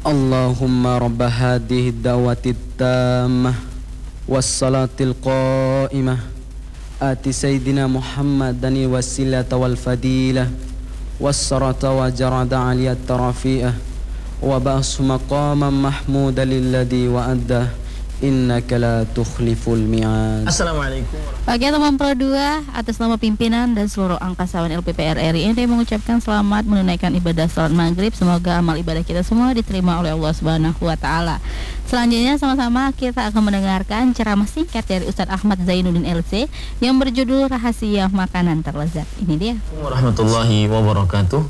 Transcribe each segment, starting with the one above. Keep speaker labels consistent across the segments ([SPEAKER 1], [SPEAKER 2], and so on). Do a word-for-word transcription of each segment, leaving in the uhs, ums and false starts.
[SPEAKER 1] Allahumma rabba hadhihi da'wati tammah wassalatil qa'imah ati sayyidina Muhammadani wasilata wal fadilah wassarata wa jarada aliyat tarafi'ah wa ba'su maqaman mahmuda lilladhi wa'addah innaka la tukhliful mi'ad.
[SPEAKER 2] Assalamualaikum.
[SPEAKER 3] Bagi teman Pro dua, atas nama pimpinan dan seluruh angkasawan L P P R R I ini mengucapkan selamat menunaikan ibadah salat maghrib. Semoga amal ibadah kita semua diterima oleh Allah Subhanahu wa taala. Selanjutnya sama-sama kita akan mendengarkan ceramah singkat dari Ustadz Ahmad Zainuddin L C yang berjudul Rahasia Makanan Terlezat. Ini dia.
[SPEAKER 2] Warahmatullahi wabarakatuh.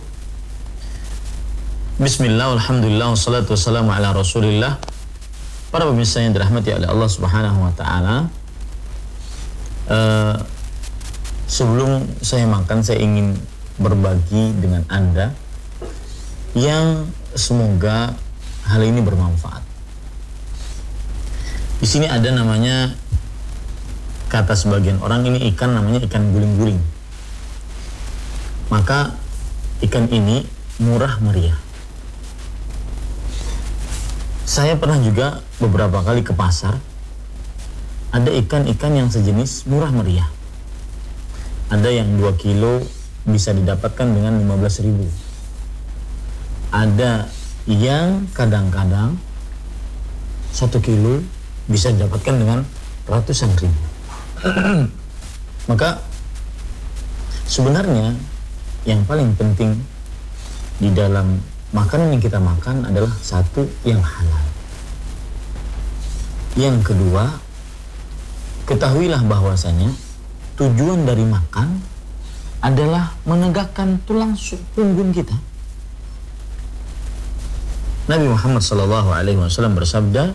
[SPEAKER 2] Bismillah, alhamdulillah, wassalatu wassalamu ala rasulillah. Para pemirsa yang dirahmati oleh Allah Subhanahu wa taala, uh, sebelum saya makan saya ingin berbagi dengan Anda yang semoga hal ini bermanfaat. Di sini ada namanya, kata sebagian orang ini ikan namanya ikan guling-guling. Maka ikan ini murah meriah. Saya pernah juga beberapa kali ke pasar. Ada ikan-ikan yang sejenis murah meriah. Ada yang dua kilo bisa didapatkan dengan lima belas ribu. Ada yang kadang-kadang satu kilo bisa didapatkan dengan ratusan ribu. Maka sebenarnya yang paling penting di dalam makanan yang kita makan adalah satu, yang halal. Yang kedua, ketahuilah bahwasanya tujuan dari makan adalah menegakkan tulang punggung kita. Nabi Muhammad sallallahu alaihi wasallam bersabda,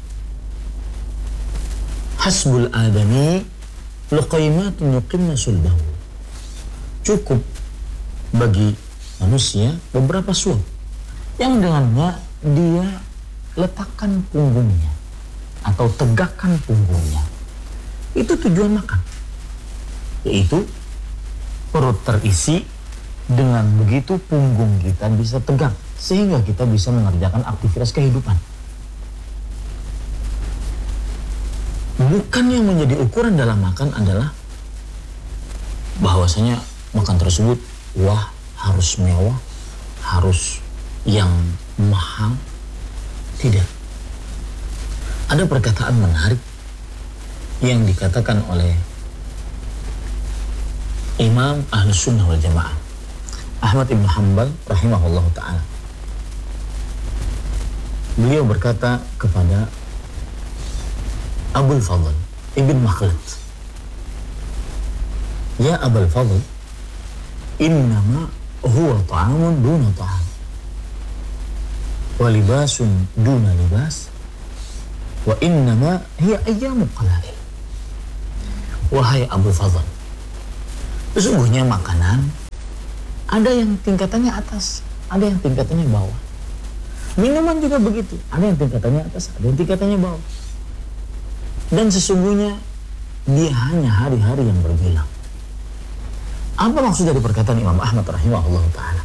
[SPEAKER 2] hasbul adami luqaymatun yuqimna sulbahu. Cukup bagi manusia beberapa suap yang dengannya dia letakkan punggungnya atau tegakkan punggungnya. Itu tujuan makan, yaitu perut terisi, dengan begitu punggung kita bisa tegak sehingga kita bisa mengerjakan aktivitas kehidupan. Bukan yang menjadi ukuran dalam makan adalah bahwasanya makan tersebut wah harus mewah, harus yang mahal. Tidak. Ada perkataan menarik yang dikatakan oleh Imam Ahlus Sunnah wal Jamaah Ahmad ibn Hanbal rahimahullah ta'ala. Beliau berkata kepada Abul Fadl Ibn Makhlad, ya Abul Fadl, innama huwa ta'amun duna ta'am wa libasun duna libas wa innama hiya ayyamu qala'il. Wahai Abu Fadl, sesungguhnya makanan ada yang tingkatannya atas, ada yang tingkatannya bawah. Minuman juga begitu, ada yang tingkatannya atas, ada yang tingkatannya bawah. Dan sesungguhnya dia hanya hari-hari yang berbilang. Apa maksud dari perkataan Imam Ahmad rahimahullah ta'ala?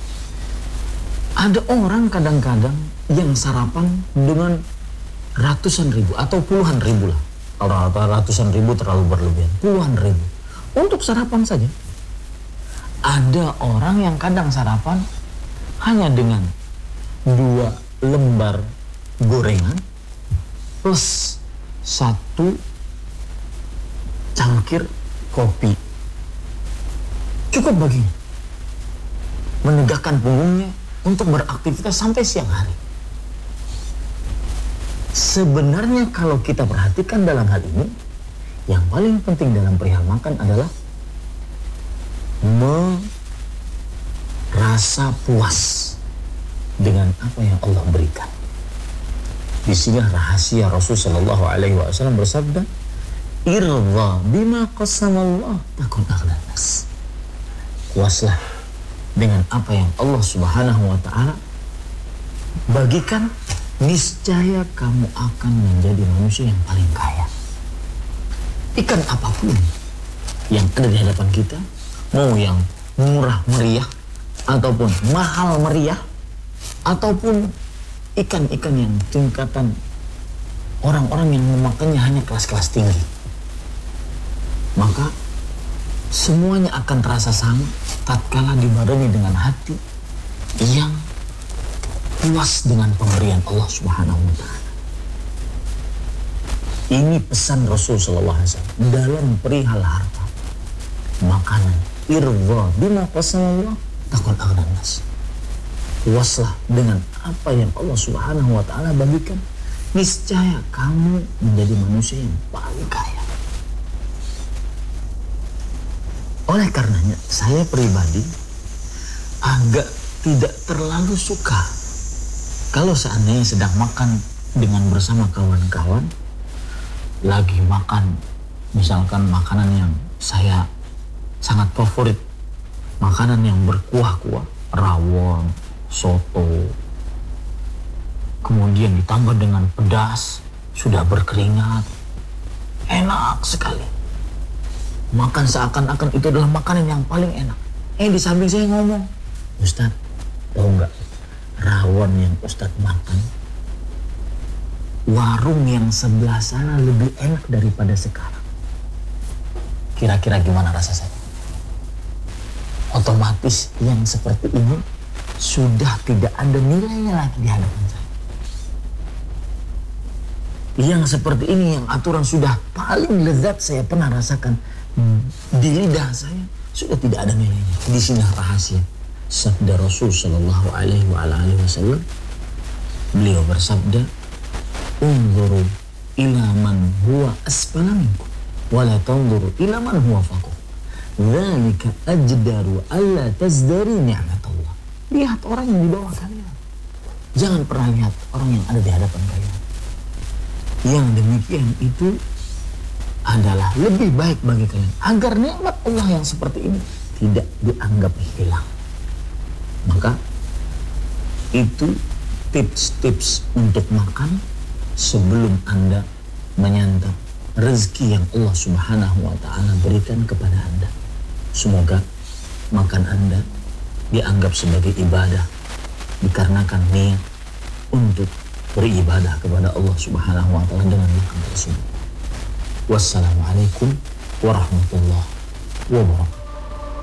[SPEAKER 2] Ada orang kadang-kadang yang sarapan dengan ratusan ribu atau puluhan ribu lah. Kalau ratusan ribu terlalu berlebihan, puluhan ribu untuk sarapan saja. Ada orang yang kadang sarapan hanya dengan dua lembar gorengan plus satu cangkir kopi. Cukup baginya menegakkan punggungnya untuk beraktivitas sampai siang hari. Sebenarnya kalau kita perhatikan dalam hal ini, yang paling penting dalam perihal makan adalah merasa puas dengan apa yang Allah berikan. Di sini rahasia Rasul sallallahu alaihi wasallam bersabda, "Irza bima qasamallah takun aghnan nas." Puaslah dengan apa yang Allah Subhanahu wa taala bagikan, niscaya kamu akan menjadi manusia yang paling kaya. Ikan apapun yang ada di hadapan kita, mau yang murah meriah ataupun mahal meriah ataupun ikan-ikan yang tingkatan orang-orang yang memakannya hanya kelas-kelas tinggi. Maka semuanya akan terasa sama tatkala dibarengi dengan hati yang puas dengan pemberian Allah Subhanahu wa taala. Ini pesan Rasul sallallahu alaihi wasallam dalam perihal harta, makanan. Irza bima qasamallah takun aghnan nas. Puaslah dengan apa yang Allah Subhanahu wa taala bagikan, niscaya kamu menjadi manusia yang paling kaya. Oleh karenanya, saya pribadi agak tidak terlalu suka kalau seandainya sedang makan dengan bersama kawan-kawan, lagi makan misalkan makanan yang saya sangat favorit, makanan yang berkuah-kuah, rawon, soto, kemudian ditambah dengan pedas, sudah berkeringat, enak sekali. Makan seakan-akan itu adalah makanan yang paling enak. Eh di samping saya ngomong, Ustadz, tahu nggak rawon yang Ustadz makan, warung yang sebelah sana lebih enak daripada sekarang. Kira-kira gimana rasa saya? Otomatis yang seperti ini sudah tidak ada nilainya lagi di hadapan saya. Yang seperti ini, yang aturan sudah paling lezat saya pernah rasakan di lidah saya, sudah tidak ada nilainya. Di sini rahasia sabda Rasul sallallahu alaihi wasallam. Beliau bersabda, "Unzuru ila man huwa asfala minkum wa la tanzuru ila man huwa fawqakum. Dzalika ajdaru alla tazdari ni'matallah." Lihat orang yang di bawah kalian. Jangan pernah lihat orang yang ada di hadapan kalian. Yang demikian itu adalah lebih baik bagi kalian, agar nikmat Allah yang seperti ini tidak dianggap hilang. Maka itu tips-tips untuk makan sebelum Anda menyantap rezeki yang Allah Subhanahu wa taala berikan kepada Anda. Semoga makan Anda dianggap sebagai ibadah dikarenakan niat untuk beribadah kepada Allah Subhanahu wa taala dengan makan tersebut. Wassalamualaikum warahmatullahi wabarakatuh.